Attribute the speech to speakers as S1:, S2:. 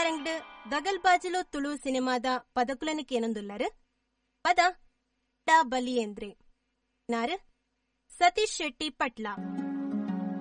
S1: ದಾರಂಗಡ್ ದಗಲ್ಬಾಜಿಲು ತುಳು ಸಿನಿಮಾದ ಪದಕುಲನಿಕ್ ಏನೊಂದುಲ್ಲರು ಪದ ಡಾ ಬಲಿಯೇಂದ್ರೆ ನಾರು ಸತೀಶ್ ಶೆಟ್ಟಿ ಪಟ್ಲ.